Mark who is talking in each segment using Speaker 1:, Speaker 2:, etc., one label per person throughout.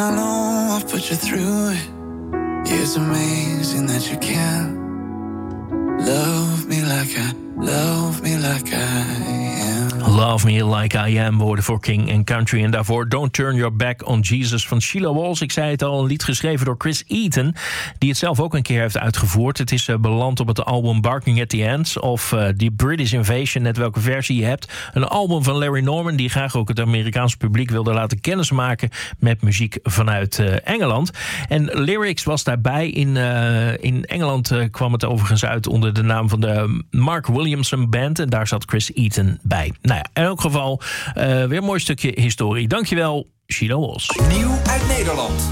Speaker 1: I know I've put you through it. It's amazing that you can love me like I am.
Speaker 2: Love Me Like I Am worden voor King and Country. En daarvoor Don't Turn Your Back on Jesus van Sheila Walls. Ik zei het al, een lied geschreven door Chris Eaton, die het zelf ook een keer heeft uitgevoerd. Het is beland op het album Barking at the Ends of The British Invasion, net welke versie je hebt. Een album van Larry Norman, die graag ook het Amerikaanse publiek wilde laten kennismaken met muziek vanuit Engeland. En Lyrics was daarbij. In Engeland kwam het overigens uit onder de naam van de Mark Williamson Band. En daar zat Chris Eaton bij. Nou ja, in elk geval weer een mooi stukje historie. Dankjewel, Sheila Walls.
Speaker 3: Nieuw uit Nederland.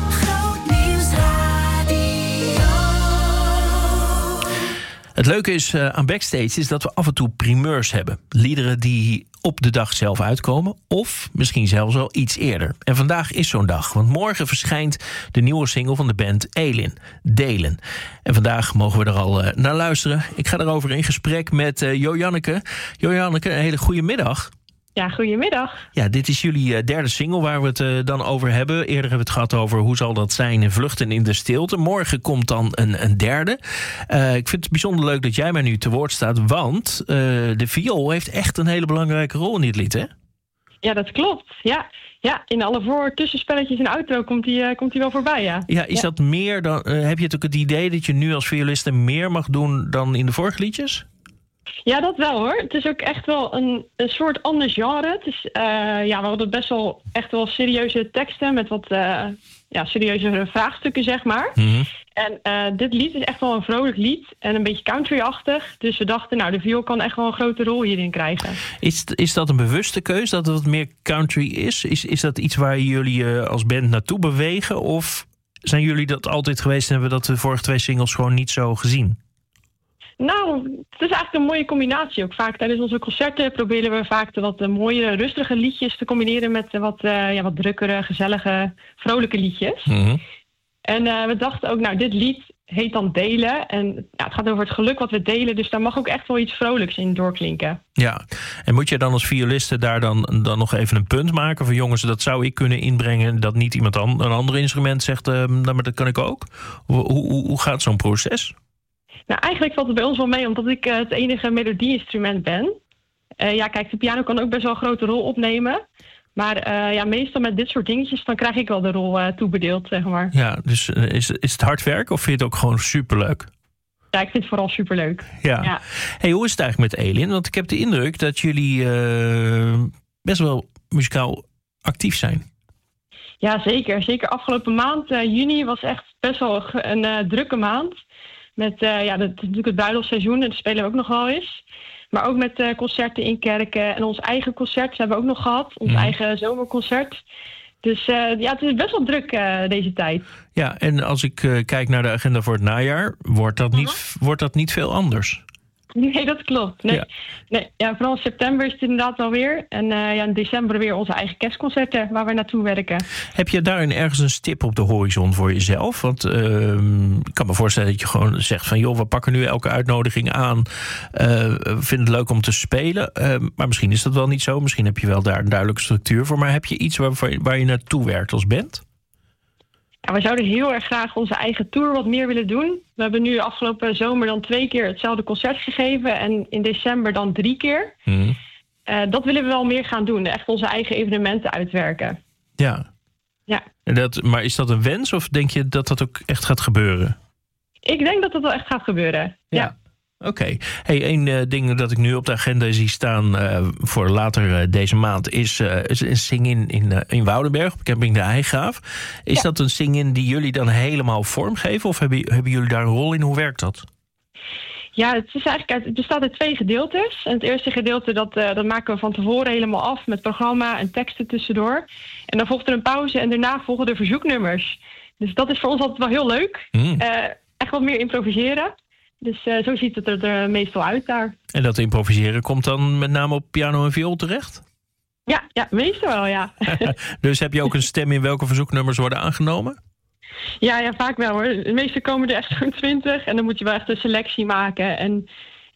Speaker 2: Het leuke is aan Backstage is dat we af en toe primeurs hebben. Liederen die op de dag zelf uitkomen, of misschien zelfs al iets eerder. En vandaag is zo'n dag, want morgen verschijnt de nieuwe single van de band Elin, Delen. En vandaag mogen we er al naar luisteren. Ik ga erover in gesprek met Joanneke. Joanneke, een hele goede middag.
Speaker 4: Ja, goedemiddag. Ja,
Speaker 2: dit is jullie derde single waar we het dan over hebben. Eerder hebben we het gehad over hoe zal dat zijn in Vluchten in de Stilte. Morgen komt dan een derde. Ik vind het bijzonder leuk dat jij mij nu te woord staat, want de viool heeft echt een hele belangrijke rol in dit lied, hè?
Speaker 4: Ja, dat klopt. Ja, in alle tussenspelletjes en outro komt hij wel voorbij, ja.
Speaker 2: Ja, is dat meer dan... heb je ook het idee dat je nu als violiste meer mag doen dan in de vorige liedjes?
Speaker 4: Ja, dat wel hoor. Het is ook echt wel een soort ander genre. Het is, we hadden best wel echt wel serieuze teksten met wat serieuzere vraagstukken, zeg maar. Mm-hmm. En dit lied is echt wel een vrolijk lied en een beetje country-achtig. Dus we dachten, de viool kan echt wel een grote rol hierin krijgen.
Speaker 2: Is dat een bewuste keus, dat het wat meer country is? Is dat iets waar jullie als band naartoe bewegen? Of zijn jullie dat altijd geweest en hebben we dat de vorige 2 singles gewoon niet zo gezien?
Speaker 4: Nou, het is eigenlijk een mooie combinatie. Ook vaak tijdens onze concerten proberen we vaak de wat mooie, rustige liedjes te combineren met wat drukkere, gezellige, vrolijke liedjes. Mm-hmm. En we dachten ook, dit lied heet dan Delen. En het gaat over het geluk wat we delen. Dus daar mag ook echt wel iets vrolijks in doorklinken. Ja, en moet je dan als violiste daar dan nog even een punt maken van jongens, dat zou ik kunnen inbrengen, dat niet iemand een ander instrument zegt, maar dat kan ik ook? Hoe gaat zo'n proces? Nou, eigenlijk valt het bij ons wel mee, omdat ik het enige melodieinstrument ben. Kijk, de piano kan ook best wel een grote rol opnemen. Maar meestal met dit soort dingetjes, dan krijg ik wel de rol toebedeeld, zeg maar. Ja, dus is het hard werk of vind je het ook gewoon superleuk? Ja, ik vind het vooral superleuk. Ja. Hey, hoe is het eigenlijk met Elin? Want ik heb de indruk dat jullie best wel muzikaal actief zijn. Ja, zeker. Zeker afgelopen maand, juni, was echt best wel een drukke maand. Met dat is natuurlijk het bruiloftsseizoen en dat spelen we ook nog wel eens. Maar ook met concerten in kerken en ons eigen concert hebben we ook nog gehad. Ons eigen zomerconcert. Dus het is best wel druk deze tijd. Ja, en als ik kijk naar de agenda voor het najaar, wordt dat niet veel anders? Nee, dat klopt. Vooral in september is het inderdaad wel weer. En in december weer onze eigen kerstconcerten waar we naartoe werken. Heb je daarin ergens een stip op de horizon voor jezelf? Want ik kan me voorstellen dat je gewoon zegt van joh, we pakken nu elke uitnodiging aan. Vinden het leuk om te spelen. Maar misschien is dat wel niet zo. Misschien heb je wel daar een duidelijke structuur voor. Maar heb je iets waar je naartoe werkt als band? Ja, we zouden heel erg graag onze eigen tour wat meer willen doen. We hebben nu afgelopen zomer dan 2 keer hetzelfde concert gegeven. En in december dan 3 keer. Mm. Dat willen we wel meer gaan doen. Echt onze eigen evenementen uitwerken. Ja. Maar is dat een wens of denk je dat dat ook echt gaat gebeuren? Ik denk dat dat wel echt gaat gebeuren. Ja. Oké. Hey, één ding dat ik nu op de agenda zie staan voor later deze maand is een sing-in in Woudenberg op camping De Heigraaf. Is dat een sing-in die jullie dan helemaal vormgeven of hebben jullie daar een rol in? Hoe werkt dat? Ja, het bestaat uit 2 gedeeltes. En het eerste gedeelte dat maken we van tevoren helemaal af met programma en teksten tussendoor. En dan volgt er een pauze en daarna volgen de verzoeknummers. Dus dat is voor ons altijd wel heel leuk. Echt wat meer improviseren. Dus zo ziet het er meestal uit daar. En dat improviseren komt dan met name op piano en viool terecht? Ja, meestal wel, ja. Dus heb je ook een stem in welke verzoeknummers worden aangenomen? Ja, vaak wel hoor. De meeste komen er echt zo'n 20 en dan moet je wel echt een selectie maken. En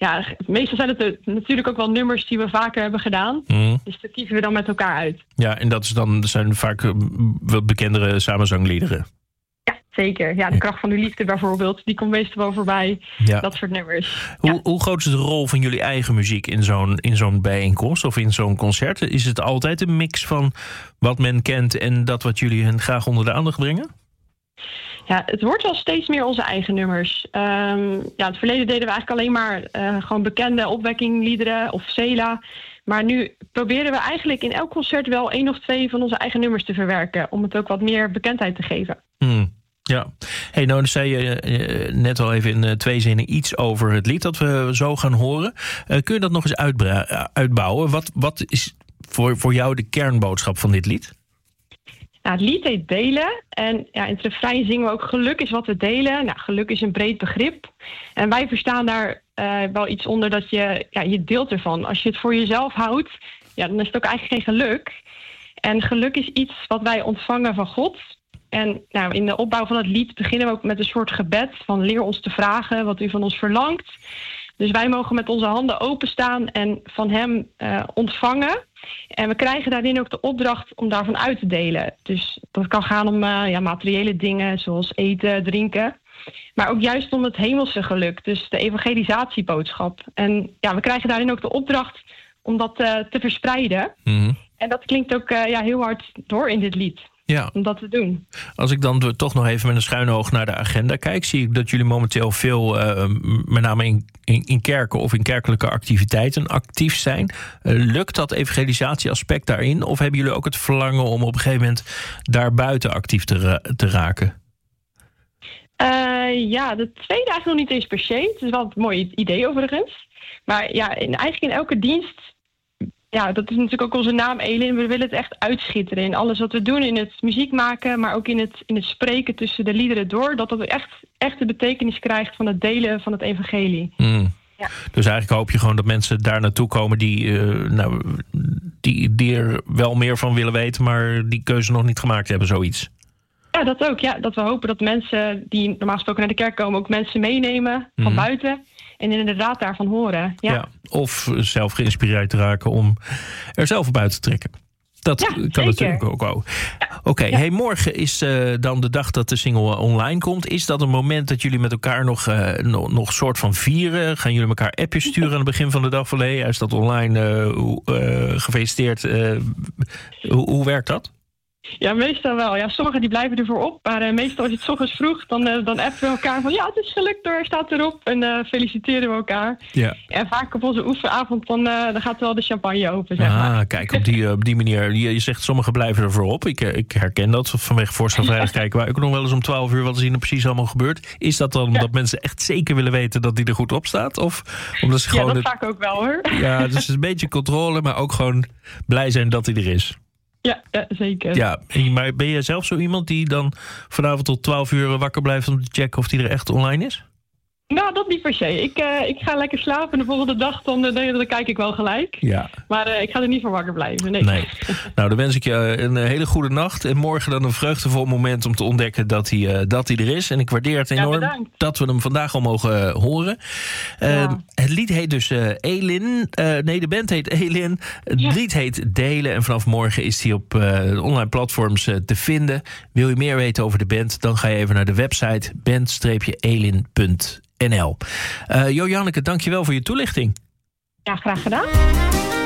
Speaker 4: meestal zijn het natuurlijk ook wel nummers die we vaker hebben gedaan. Dus dat kiezen we dan met elkaar uit.
Speaker 2: Ja, en dat zijn vaak wel bekendere samenzangliederen.
Speaker 4: Ja, zeker. Ja, De Kracht van Uw Liefde bijvoorbeeld. Die komt meestal wel voorbij. Ja. Dat soort nummers.
Speaker 2: Hoe groot is de rol van jullie eigen muziek in zo'n bijeenkomst of in zo'n concert? Is het altijd een mix van wat men kent en dat wat jullie hen graag onder de aandacht brengen?
Speaker 4: Ja, het wordt wel steeds meer onze eigen nummers. Het verleden deden we eigenlijk alleen maar gewoon bekende opwekkingliederen of Sela. Maar nu proberen we eigenlijk in elk concert wel 1 of 2 van onze eigen nummers te verwerken. Om het ook wat meer bekendheid te geven.
Speaker 2: Ja. Hey, nou, dan zei je net al even in 2 zinnen iets over het lied dat we zo gaan horen. Kun je dat nog eens uitbouwen? Wat is voor jou de kernboodschap van dit lied?
Speaker 4: Nou, het lied heet Delen. En in het refrein zingen we ook geluk is wat we delen. Nou, geluk is een breed begrip. En wij verstaan daar wel iets onder dat je deelt ervan. Als je het voor jezelf houdt, dan is het ook eigenlijk geen geluk. En geluk is iets wat wij ontvangen van God. En in de opbouw van het lied beginnen we ook met een soort gebed van leer ons te vragen wat u van ons verlangt. Dus wij mogen met onze handen openstaan en van hem ontvangen. En we krijgen daarin ook de opdracht om daarvan uit te delen. Dus dat kan gaan om materiële dingen zoals eten, drinken. Maar ook juist om het hemelse geluk, dus de evangelisatieboodschap. En we krijgen daarin ook de opdracht om dat te verspreiden. En dat klinkt ook heel hard door in dit lied. Ja. Om dat te doen.
Speaker 2: Als ik dan toch nog even met een schuine oog naar de agenda kijk, zie ik dat jullie momenteel veel, met name in kerken of in kerkelijke activiteiten actief zijn. Lukt dat evangelisatieaspect daarin? Of hebben jullie ook het verlangen om op een gegeven moment daarbuiten actief te raken?
Speaker 4: De tweede eigenlijk nog niet eens per se. Het is wel een mooi idee overigens. Maar eigenlijk in elke dienst. Ja, dat is natuurlijk ook onze naam Elin. We willen het echt uitschitteren in alles wat we doen. In het muziek maken, maar ook in het spreken tussen de liederen door. Dat echt de betekenis krijgt van het delen van het evangelie. Ja.
Speaker 2: Dus eigenlijk hoop je gewoon dat mensen daar naartoe komen die er wel meer van willen weten, maar die keuze nog niet gemaakt hebben, zoiets.
Speaker 4: Ja, dat ook. Ja, dat we hopen dat mensen die normaal gesproken naar de kerk komen ook mensen meenemen van buiten. En inderdaad daarvan horen. Ja. Of
Speaker 2: zelf geïnspireerd raken om er zelf op uit te trekken. Dat kan
Speaker 4: zeker.
Speaker 2: Natuurlijk ook wel. Ja. Oké, hey, morgen is dan de dag dat de single online komt. Is dat een moment dat jullie met elkaar nog soort van vieren? Gaan jullie elkaar appjes sturen aan het begin van de dag? Van hey, is dat online? Gefeliciteerd. Hoe werkt dat?
Speaker 4: Ja, meestal wel. Ja, sommigen die blijven ervoor op. Maar meestal is het 's ochtends vroeg. Dan appen we elkaar van het is gelukt hoor, staat erop. En feliciteren we elkaar. Ja. En vaak op onze oefenavond dan gaat wel de champagne open, zeg maar.
Speaker 2: Kijk, op die manier. Je zegt sommigen blijven ervoor op. Ik herken dat. Vanwege Voorstel Vrijdag kijken wij ook nog wel eens om 12 uur wat er precies allemaal gebeurt. Is dat dan dat mensen echt zeker willen weten dat die er goed op staat? Of omdat ze gewoon
Speaker 4: dat vaak ook wel hoor.
Speaker 2: Ja, dus een beetje controle, maar ook gewoon blij zijn dat hij er is.
Speaker 4: Ja, zeker.
Speaker 2: Ja, maar ben je zelf zo iemand die dan vanavond tot 12 uur wakker blijft om te checken of die er echt online is?
Speaker 4: Nou, dat niet per se. Ik ga lekker slapen en de volgende dag dan kijk ik wel gelijk. Ja. Maar ik ga er niet voor wakker blijven. Nee.
Speaker 2: Nou, dan wens ik je een hele goede nacht. En morgen dan een vreugdevol moment om te ontdekken dat hij er is. En ik waardeer het enorm dat we hem vandaag al mogen horen. Het lied heet dus Elin. De band heet Elin. Het lied heet Delen. En vanaf morgen is hij op de online platforms te vinden. Wil je meer weten over de band? Dan ga je even naar de website band-elin.nl. Jo Janneke, dankjewel voor je toelichting.
Speaker 4: Ja, graag gedaan.